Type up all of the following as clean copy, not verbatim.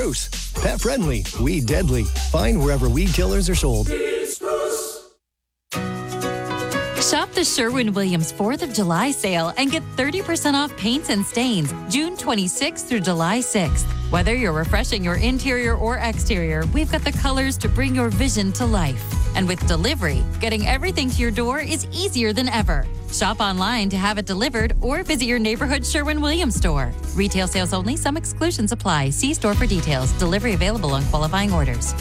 Spruce. Pet friendly, weed deadly. Find wherever weed killers are sold. Shop the Sherwin-Williams 4th of July sale and get 30% off paints and stains June 26th through July 6th. Whether you're refreshing your interior or exterior, we've got the colors to bring your vision to life. And with delivery, getting everything to your door is easier than ever. Shop online to have it delivered or visit your neighborhood Sherwin-Williams store. Retail sales only. Some exclusions apply. See store for details. Delivery available on qualifying orders.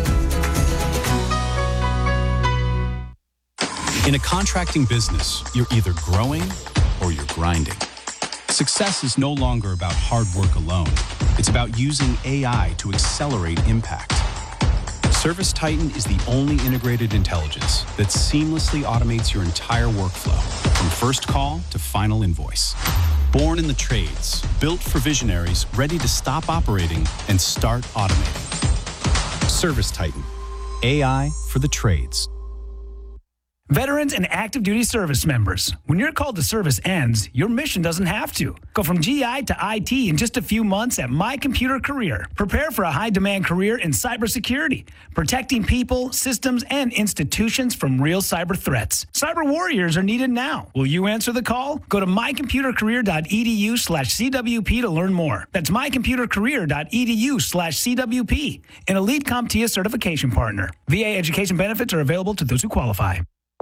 In a contracting business, you're either growing or you're grinding. Success is no longer about hard work alone. It's about using AI to accelerate impact. ServiceTitan is the only integrated intelligence that seamlessly automates your entire workflow, from first call to final invoice. Born in the trades, built for visionaries ready to stop operating and start automating. ServiceTitan, AI for the trades. Veterans and active duty service members, when your call to service ends, your mission doesn't have to. Go from GI to IT in just a few months at My Computer Career. Prepare for a high-demand career in cybersecurity, protecting people, systems, and institutions from real cyber threats. Cyber warriors are needed now. Will you answer the call? Go to mycomputercareer.edu/CWP to learn more. That's mycomputercareer.edu/CWP, an elite CompTIA certification partner. VA education benefits are available to those who qualify.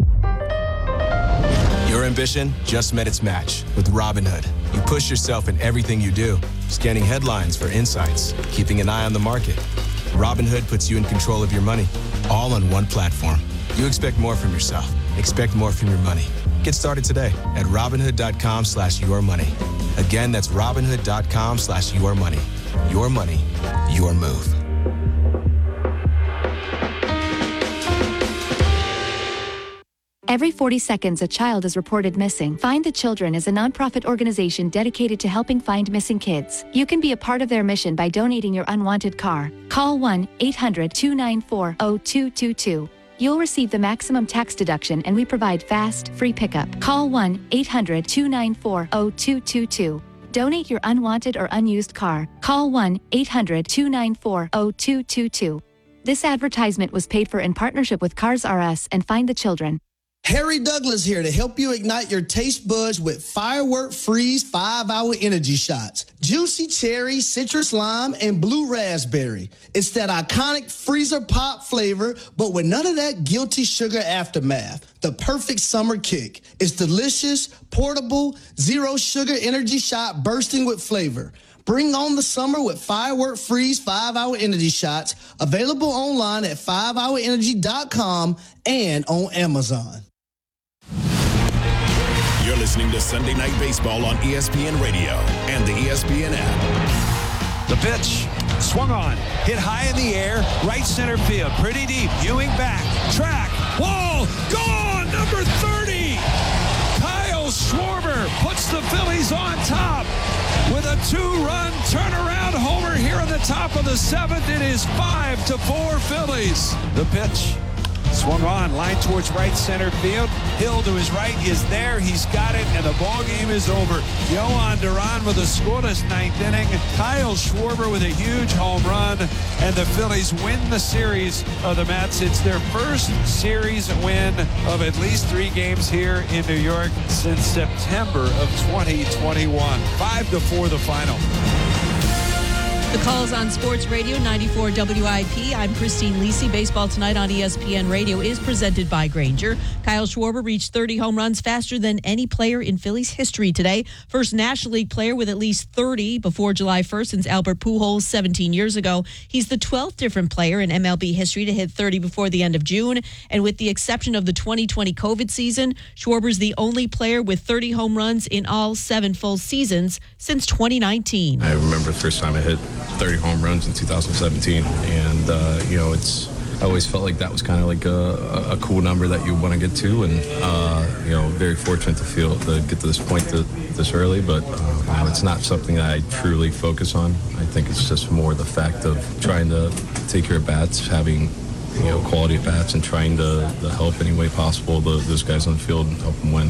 Your ambition just met its match with Robinhood. You push yourself in everything you do, scanning headlines for insights, keeping an eye on the market. Robinhood puts you in control of your money, all on one platform. You expect more from yourself. Expect more from your money. Get started today at Robinhood.com/yourmoney. Again, that's Robinhood.com/yourmoney. Your money, your move. Every 40 seconds, a child is reported missing. Find the Children is a nonprofit organization dedicated to helping find missing kids. You can be a part of their mission by donating your unwanted car. Call 1-800-294-0222. You'll receive the maximum tax deduction, and we provide fast, free pickup. Call 1-800-294-0222. Donate your unwanted or unused car. Call 1-800-294-0222. This advertisement was paid for in partnership with Cars R Us and Find the Children. Harry Douglas here to help you ignite your taste buds with Firework Freeze 5-Hour Energy Shots. Juicy cherry, citrus lime, and blue raspberry. It's that iconic freezer pop flavor, but with none of that guilty sugar aftermath. The perfect summer kick. It's delicious, portable, zero sugar energy shot bursting with flavor. Bring on the summer with Firework Freeze 5-Hour Energy Shots. Available online at 5hourenergy.com and on Amazon. You're listening to Sunday Night Baseball on ESPN Radio and the ESPN app. The pitch, swung on, hit high in the air, right center field, pretty deep. Ewing back, track, wall, gone, number 30. Kyle Schwarber puts the Phillies on top with a 2-run turnaround homer here in the top of the 7th. It is 5-4 Phillies. The pitch. Swung on, line towards right center field. Hill to his right is there. He's got it, and the ball game is over. Yohan Duran with a scoreless 9th inning. Kyle Schwarber with a huge home run, and the Phillies win the series of the Mets. It's their first series win of at least 3 games here in New York since September of 2021. 5-4 the final. The Calls on Sports Radio 94 WIP. I'm Christine Lisi. Baseball Tonight on ESPN Radio is presented by Grainger. Kyle Schwarber reached 30 home runs faster than any player in Phillies history today. First National League player with at least 30 before July 1st since Albert Pujols 17 years ago. He's the 12th different player in MLB history to hit 30 before the end of June. And with the exception of the 2020 COVID season, Schwarber's the only player with 30 home runs in all 7 full seasons since 2019. I remember the first time I hit 30 home runs in 2017, and I always felt like that was kind of like a cool number that you want to get to, and very fortunate to get to this point this early, but it's not something that I truly focus on. I think it's just more the fact of trying to take care of bats, having quality at bats, and trying to help any way possible those guys on the field and help them win.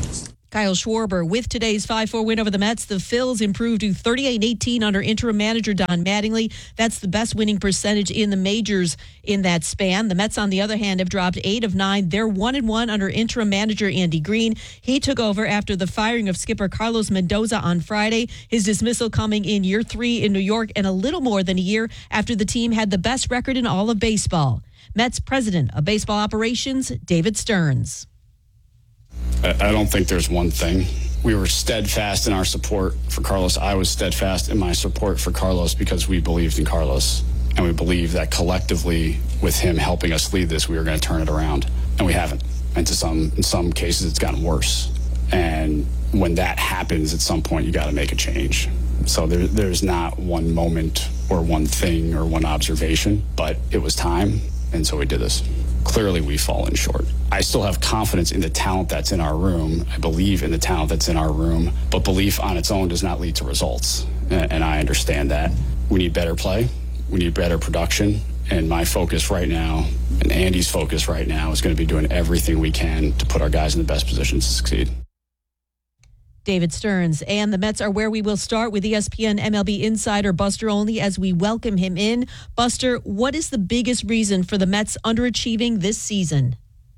Kyle Schwarber with today's 5-4 win over the Mets. The Phils improved to 38-18 under interim manager Don Mattingly. That's the best winning percentage in the majors in that span. The Mets, on the other hand, have dropped 8 of 9. They're 1-1 under interim manager Andy Green. He took over after the firing of skipper Carlos Mendoza on Friday. His dismissal coming in year 3 in New York and a little more than a year after the team had the best record in all of baseball. Mets president of baseball operations, David Stearns. I don't think there's one thing. We were steadfast in our support for Carlos. I was steadfast in my support for Carlos because we believed in Carlos. And we believed that collectively, with him helping us lead this, we were going to turn it around. And we haven't. And in some cases, it's gotten worse. And when that happens, at some point, you got to make a change. So there's not one moment or one thing or one observation, but it was time. And so we did this. Clearly, we've fallen short. I still have confidence in the talent that's in our room. I believe in the talent that's in our room, but belief on its own does not lead to results. And I understand that. We need better play. We need better production. And my focus right now, and Andy's focus right now, is going to be doing everything we can to put our guys in the best position to succeed. David Stearns. And the Mets are where we will start with ESPN MLB insider Buster Olney as we welcome him in. Buster, what is the biggest reason for the Mets underachieving this season?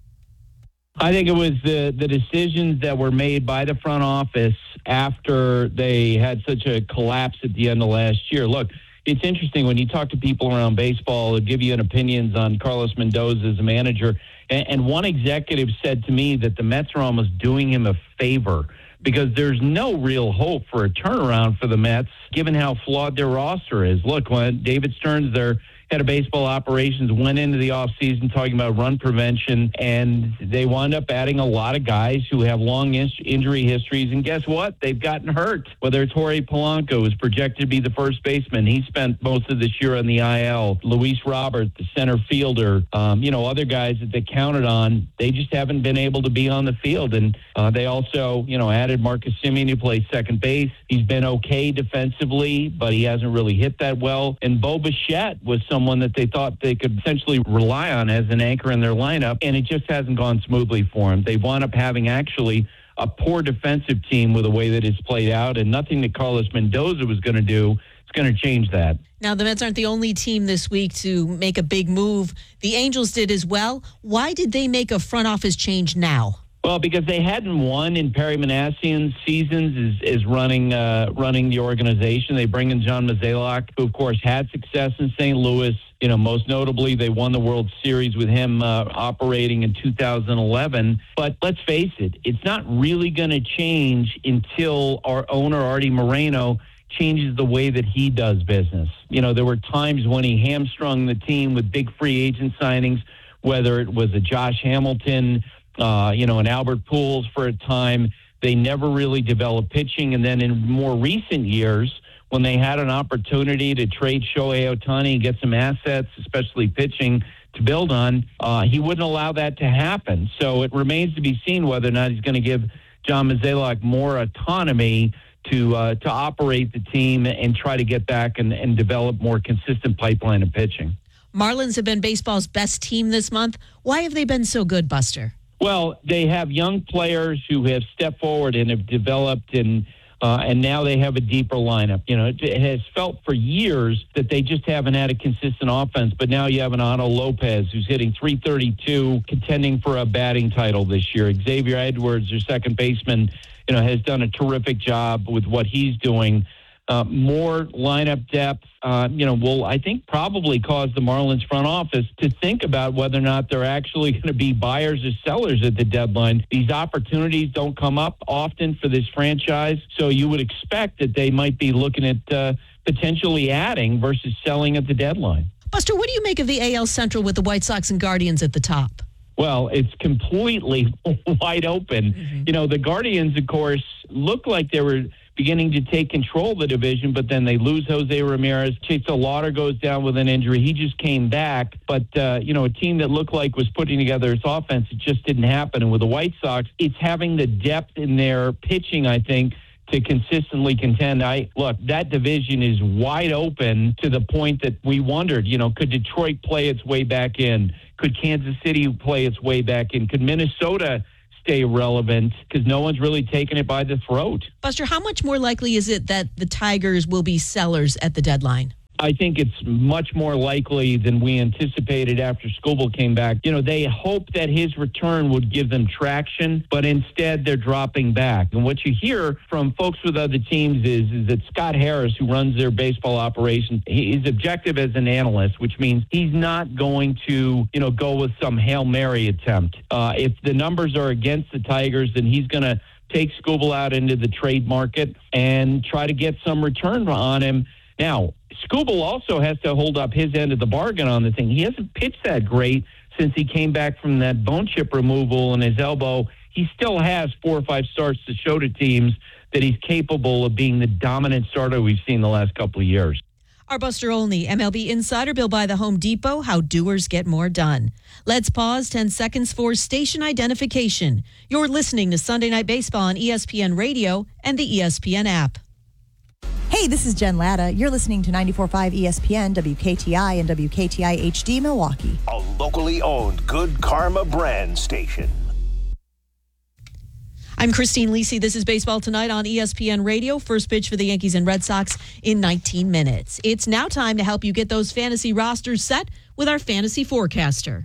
I think it was the decisions that were made by the front office after they had such a collapse at the end of last year. Look, it's interesting when you talk to people around baseball who give you an opinions on Carlos Mendoza as a manager. And one executive said to me that the Mets are almost doing him a favor because there's no real hope for a turnaround for the Mets, given how flawed their roster is. Look, when David Stearns, their head of baseball operations, went into the offseason talking about run prevention, and they wound up adding a lot of guys who have long injury histories. And guess what? They've gotten hurt. Whether it's Jorge Polanco, who's projected to be the first baseman. He spent most of this year on the IL. Luis Robert, the center fielder, other guys that they counted on, they just haven't been able to be on the field. And they also, added Marcus Semien, who plays second base. He's been okay defensively, but he hasn't really hit that well. And Bo Bichette was someone that they thought they could essentially rely on as an anchor in their lineup, and it just hasn't gone smoothly for him. They wound up having actually a poor defensive team with the way that it's played out, and nothing that Carlos Mendoza was going to do is going to change that. Now, the Mets aren't the only team this week to make a big move. The Angels did as well. Why did they make a front office change now? Well, because they hadn't won in Perry Manassian's seasons is running the organization. They bring in John Mozeliak, who, of course, had success in St. Louis. Most notably, they won the World Series with him operating in 2011. But let's face it, it's not really going to change until our owner, Artie Moreno, changes the way that he does business. There were times when he hamstrung the team with big free agent signings, whether it was a Josh Hamilton, and Albert Pujols for a time. They never really developed pitching. And then in more recent years, when they had an opportunity to trade Shohei Ohtani and get some assets, especially pitching, to build on, he wouldn't allow that to happen. So it remains to be seen whether or not he's going to give John Mozeliak more autonomy to operate the team and try to get back and develop more consistent pipeline of pitching. Marlins have been baseball's best team this month. Why have they been so good, Buster? Well, they have young players who have stepped forward and have developed, and now they have a deeper lineup. It has felt for years that they just haven't had a consistent offense, but now you have an Otto Lopez who's hitting .332, contending for a batting title this year. Xavier Edwards, their second baseman, has done a terrific job with what he's doing. More lineup depth, will, I think, probably cause the Marlins front office to think about whether or not they're actually going to be buyers or sellers at the deadline. These opportunities don't come up often for this franchise, so you would expect that they might be looking at potentially adding versus selling at the deadline. Buster, what do you make of the AL Central with the White Sox and Guardians at the top? Well, it's completely wide open. Mm-hmm. The Guardians, of course, look like they were beginning to take control of the division, but then they lose Jose Ramirez. Chase Lauder goes down with an injury. He just came back. But, a team that looked like was putting together its offense, it just didn't happen. And with the White Sox, it's having the depth in their pitching, I think, to consistently contend. That division is wide open to the point that we wondered, could Detroit play its way back in? Could Kansas City play its way back in? Could Minnesota stay relevant because no one's really taking it by the throat. Buster, how much more likely is it that the Tigers will be sellers at the deadline? I think it's much more likely than we anticipated after Skubal came back. They hoped that his return would give them traction, but instead they're dropping back. And what you hear from folks with other teams is that Scott Harris, who runs their baseball operations, his objective as an analyst, which means he's not going to, go with some Hail Mary attempt. If the numbers are against the Tigers, then he's going to take Skubal out into the trade market and try to get some return on him. Now, Skubal also has to hold up his end of the bargain on the thing. He hasn't pitched that great since he came back from that bone chip removal in his elbow. He still has 4 or 5 starts to show to teams that he's capable of being the dominant starter we've seen the last couple of years. Our Buster Olney, MLB insider, Bill by the Home Depot, how doers get more done. Let's pause 10 seconds for station identification. You're listening to Sunday Night Baseball on ESPN Radio and the ESPN app. Hey, this is Jen Latta. You're listening to 94.5 ESPN, WKTI, and WKTI HD Milwaukee. A locally owned Good Karma brand station. I'm Christine Lisi. This is Baseball Tonight on ESPN Radio. First pitch for the Yankees and Red Sox in 19 minutes. It's now time to help you get those fantasy rosters set with our fantasy forecaster.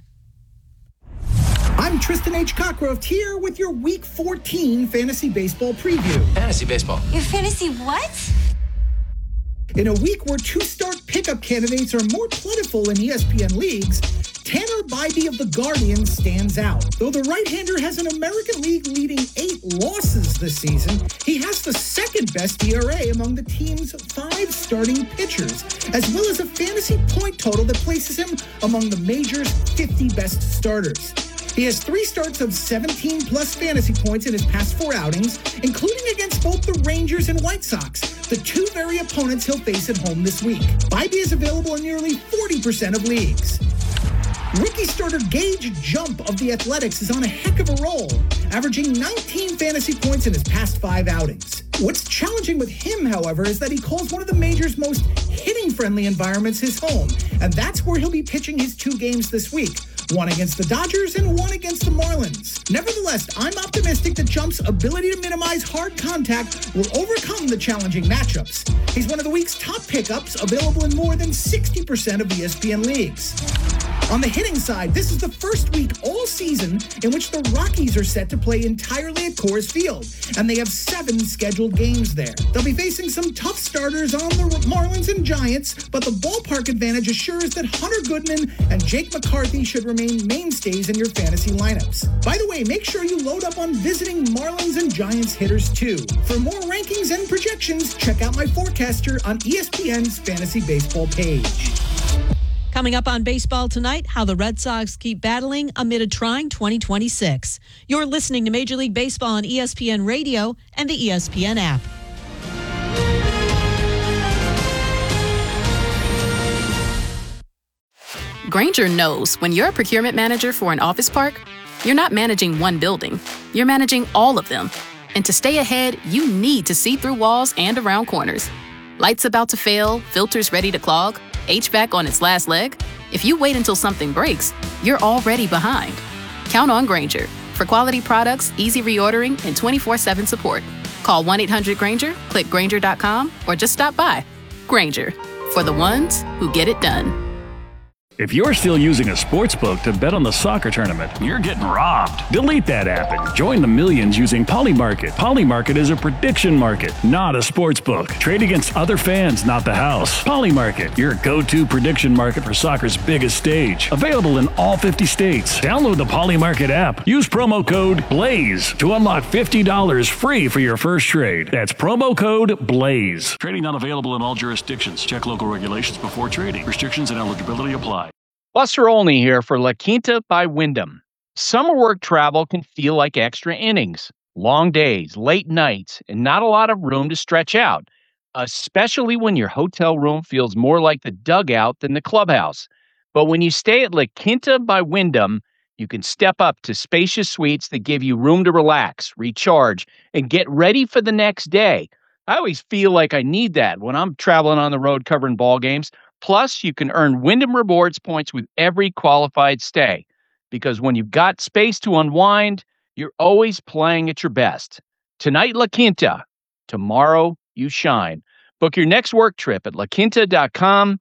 I'm Tristan H. Cockcroft here with your Week 14 Fantasy Baseball preview. Fantasy Baseball. Your fantasy what? In a week where 2-start pickup candidates are more plentiful in ESPN leagues, Tanner Bybee of the Guardian stands out. Though the right-hander has an American League leading 8 losses this season, he has the second best ERA among the team's 5 starting pitchers, as well as a fantasy point total that places him among the major's 50 best starters. He has 3 starts of 17-plus fantasy points in his past 4 outings, including against both the Rangers and White Sox, the 2 very opponents he'll face at home this week. Bybee is available in nearly 40% of leagues. Rookie starter Gage Jump of the Athletics is on a heck of a roll, averaging 19 fantasy points in his past 5 outings. What's challenging with him, however, is that he calls one of the major's most hitting-friendly environments his home, and that's where he'll be pitching his 2 games this week. 1 against the Dodgers and 1 against the Marlins. Nevertheless, I'm optimistic that Jump's ability to minimize hard contact will overcome the challenging matchups. He's one of the week's top pickups, available in more than 60% of ESPN leagues. On the hitting side, this is the first week all season in which the Rockies are set to play entirely at Coors Field, and they have 7 scheduled games there. They'll be facing some tough starters on the Marlins and Giants, but the ballpark advantage assures that Hunter Goodman and Jake McCarthy should remain mainstays in your fantasy lineups. By the way, make sure you load up on visiting Marlins and Giants hitters too. For more rankings and projections, check out my forecaster on ESPN's Fantasy Baseball page. Coming up on Baseball Tonight, how the Red Sox keep battling amid a trying 2026. You're listening to Major League Baseball on ESPN Radio and the ESPN app. Grainger knows when you're a procurement manager for an office park, you're not managing one building, you're managing all of them. And to stay ahead, you need to see through walls and around corners. Lights about to fail, filters ready to clog, HVAC on its last leg? If you wait until something breaks, you're already behind. Count on Grainger for quality products, easy reordering, and 24/7 support. Call 1-800-GRAINGER, click Grainger.com, or just stop by. Grainger, for the ones who get it done. If you're still using a sportsbook to bet on the soccer tournament, you're getting robbed. Delete that app and join the millions using Polymarket. Polymarket is a prediction market, not a sportsbook. Trade against other fans, not the house. Polymarket, your go-to prediction market for soccer's biggest stage. Available in all 50 states. Download the Polymarket app. Use promo code BLAZE to unlock $50 free for your first trade. That's promo code BLAZE. Trading not available in all jurisdictions. Check local regulations before trading. Restrictions and eligibility apply. Buster Olney here for La Quinta by Wyndham. Summer work travel can feel like extra innings. Long days, late nights, and not a lot of room to stretch out, especially when your hotel room feels more like the dugout than the clubhouse. But when you stay at La Quinta by Wyndham, you can step up to spacious suites that give you room to relax, recharge, and get ready for the next day. I always feel like I need that when I'm traveling on the road covering ball games. Plus, you can earn Wyndham Rewards points with every qualified stay. Because when you've got space to unwind, You're always playing at your best. Tonight, La Quinta. Tomorrow, you shine. Book your next work trip at laquinta.com